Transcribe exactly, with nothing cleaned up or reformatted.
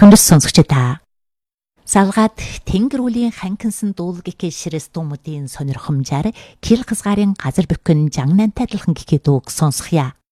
Хүндэс сонсогчдаа. Салгаад тэнгэр үлийн ханкинсан дуулал гэхээ ширэс думуудын сонирхомжаар кил хасгарын газар бүхэн жангнантай адилхан гэхээ дууг сонсхъя.